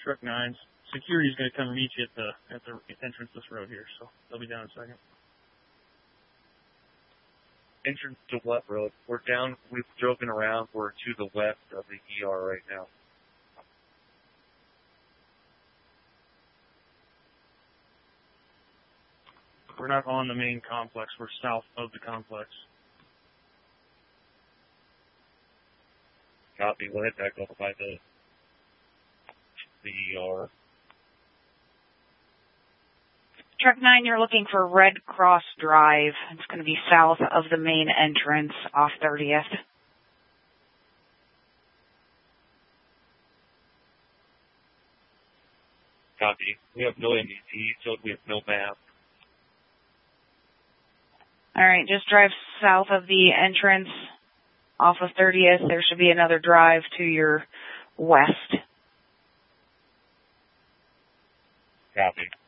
Truck 9's. Security's going to come meet you at the entrance to this road here, so they'll be down in a second. Entrance to what road? We're down, we've driven around, we're to the west of the ER right now. We're not on the main complex, we're south of the complex. Copy, we'll head back up by the ER. Truck 9, you're looking for Red Cross Drive. It's going to be south of the main entrance off 30th. Copy. We have no MDT, so we have no map. All right, just drive south of the entrance off of 30th. There should be another drive to your west. Copy.